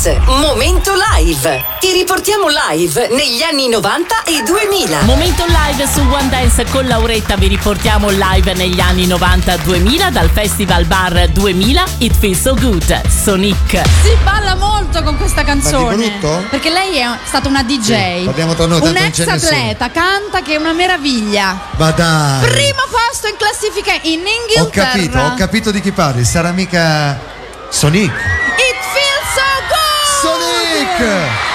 Dance, momento live. Ti riportiamo live negli anni 90 e 2000. Momento live su One Dance con Lauretta, vi riportiamo live negli anni 90-2000 dal Festival Bar 2000 It Feels So Good, Sonic. Si balla molto con questa canzone. Ma di brutto? Perché lei è stata una DJ. Sì, parliamo tra noi, tanto un non ex c'è nessuno. atleta, canta che è una meraviglia. Ma dai. Primo posto in classifica in Inghilterra. Ho capito di chi parli, sarà mica Sonic. It feels so good. Sonic!